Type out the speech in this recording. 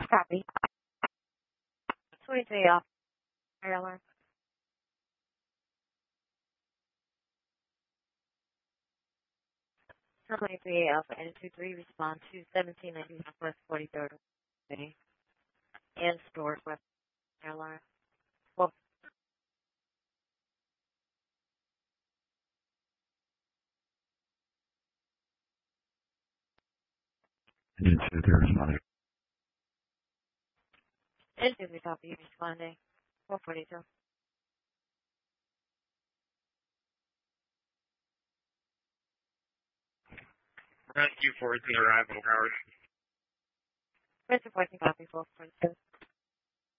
Copy. 23 off. Fire alarm. 23 Alpha N23, respond to 1790 Northwest 43rd Way and Store West Fire Alarm. Well, N23 copy, responding. 442. Rescue 4 arrival, Howard. Rescue 14 copy, 442.